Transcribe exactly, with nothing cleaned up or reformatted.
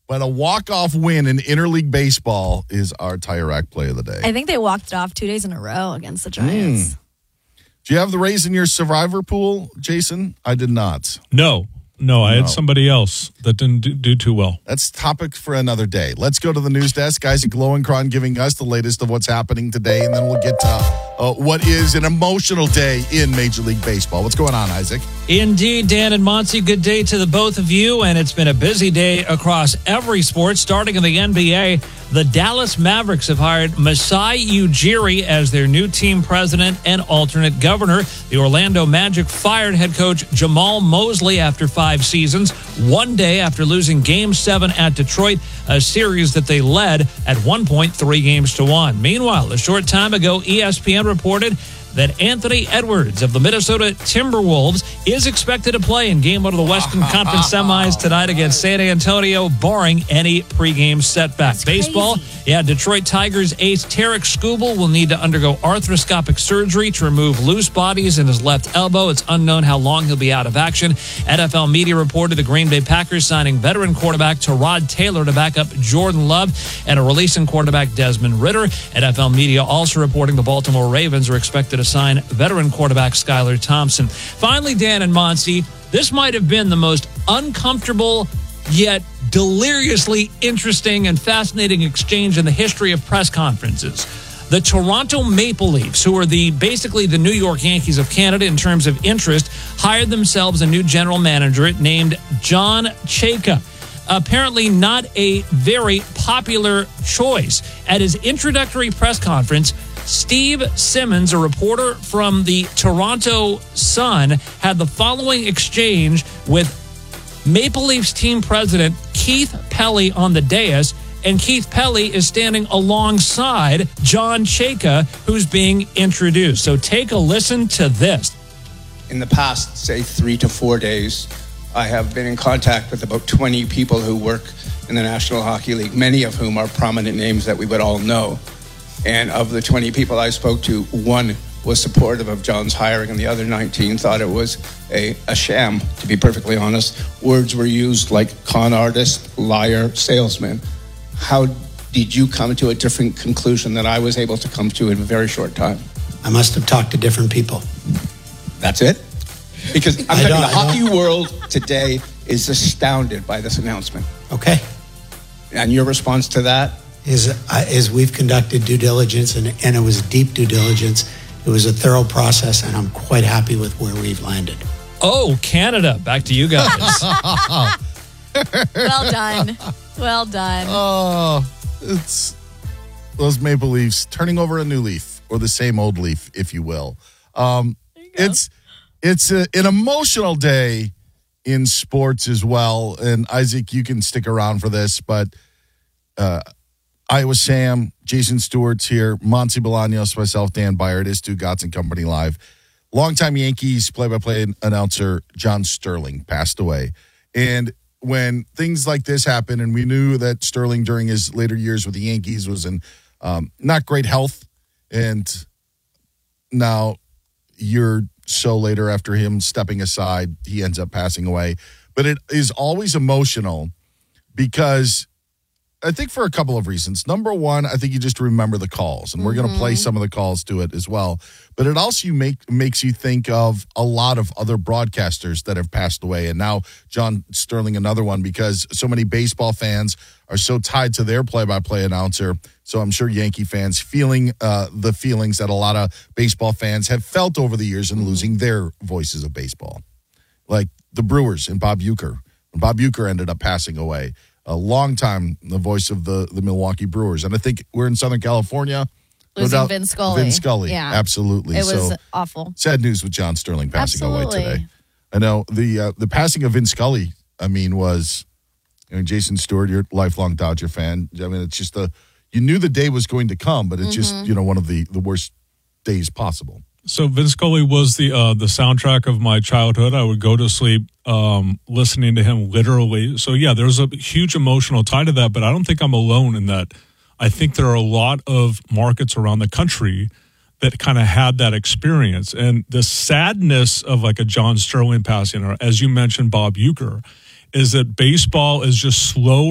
but a walk-off win in interleague baseball is our Tire Rack play of the day. I think they walked it off two days in a row against the Giants. Mm. Do you have the Rays in your survivor pool, Jason? I did not. No. No, I No. had somebody else that didn't do, do too well. That's topic for another day. Let's go to the news desk. Isaac Lowenkron giving us the latest of what's happening today, and then we'll get to uh, what is an emotional day in Major League Baseball. What's going on, Isaac? Indeed, Dan and Monty, good day to the both of you, and it's been a busy day across every sport. Starting in the N B A, the Dallas Mavericks have hired Masai Ujiri as their new team president and alternate governor. The Orlando Magic fired head coach Jamal Mosley after five seasons, one day after losing Game seven at Detroit, a series that they led at one point three games to one. Meanwhile, a short time ago, E S P N reported that Anthony Edwards of the Minnesota Timberwolves is expected to play in Game one of the Western Conference Semis tonight against San Antonio, barring any pregame setback. That's Baseball, crazy. yeah, Detroit Tigers ace Tarek Skubal will need to undergo arthroscopic surgery to remove loose bodies in his left elbow. It's unknown how long he'll be out of action. N F L media reported the Green Bay Packers signing veteran quarterback Tyrod Taylor to back up Jordan Love and a releasing quarterback Desmond Ridder. N F L media also reporting the Baltimore Ravens are expected to sign veteran quarterback Skylar Thompson. Finally, Dan and Monty, this might have been the most uncomfortable yet deliriously interesting and fascinating exchange in the history of press conferences. The Toronto Maple Leafs, who are the basically the New York Yankees of Canada in terms of interest, hired themselves a new general manager named John Chayka. Apparently not a very popular choice. At his introductory press conference, Steve Simmons, a reporter from the Toronto Sun, had the following exchange with Maple Leafs team president Keith Pelley on the dais, and Keith Pelley is standing alongside John Chayka, who's being introduced. So take a listen to this. In the past, say, three to four days, I have been in contact with about twenty people who work in the National Hockey League, many of whom are prominent names that we would all know. And of the twenty people I spoke to, one was supportive of John's hiring, and the other nineteen thought it was a, a sham, to be perfectly honest. Words were used like con artist, liar, salesman. How did you come to a different conclusion that I was able to come to in a very short time? I must have talked to different people. That's it? Because I'm I telling you, don't- the I hockey don't- world today is astounded by this announcement. Okay. And your response to that? Is, uh, is we've conducted due diligence, and, and it was deep due diligence. It was a thorough process, and I'm quite happy with where we've landed. Oh, Canada. Back to you guys. Well done. Well done. Oh, it's those Maple Leafs turning over a new leaf, or the same old leaf, if you will. Um, it's it's a, an emotional day in sports as well. And Isaac, you can stick around for this, but uh, Iowa Sam, Jason Stewart's here, Monty Bolaños, myself, Dan Byard, is Stu Gotts and Company Live. Longtime Yankees play-by-play announcer John Sterling passed away. And when things like this happen, and we knew that Sterling during his later years with the Yankees was in um, not great health, and now year so later after him stepping aside, he ends up passing away. But it is always emotional because I think for a couple of reasons. Number one, I think you just remember the calls, and we're going to play some of the calls to it as well. But it also make, makes you think of a lot of other broadcasters that have passed away. And now John Sterling, another one, because so many baseball fans are so tied to their play-by-play announcer. So I'm sure Yankee fans feeling uh, the feelings that a lot of baseball fans have felt over the years in losing their voices of baseball. Like the Brewers and Bob Uecker. Bob Uecker ended up passing away. A long time, the voice of the, the Milwaukee Brewers. And I think we're in Southern California. Losing no doubt, Vin Scully. Vin Scully, Yeah. absolutely. It was so, awful. sad news with John Sterling passing Absolutely. away today. I know the uh, the passing of Vin Scully, I mean, was, you know, Jason Stewart, you're a lifelong Dodger fan. I mean, it's just a, you knew the day was going to come, but it's just, you know, one of the, the worst days possible. So Vince Scully was the uh, the soundtrack of my childhood. I would go to sleep um, listening to him literally. So, yeah, there's a huge emotional tie to that, but I don't think I'm alone in that. I think there are a lot of markets around the country that kind of had that experience. And the sadness of like a John Sterling passing, or as you mentioned, Bob Uecker, is that baseball is just slow